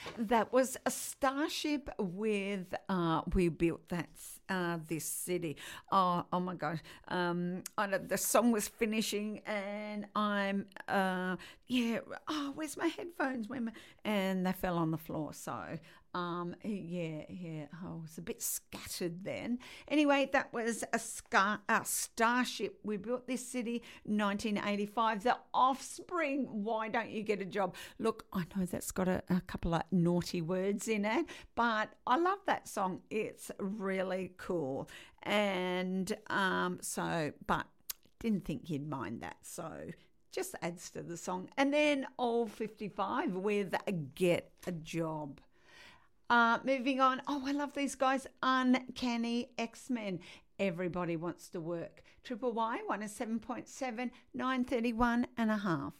That was a Starship with We Built This City. Oh my gosh. The song was finishing and I'm, where's my headphones? And they fell on the floor. So, I was a bit scattered then. Anyway, that was a Starship. We Built This City, 1985. The Offspring, Why Don't You Get a Job? Look, I know that's got a couple of naughty words in it, but I love that song. It's really cool. And but didn't think you'd mind that. So just adds to the song. And then All 55 with Get a Job. Moving on. Oh, I love these guys. Uncanny X-Men. Everybody Wants to Work. Triple Y, 107.7, 931 and a half.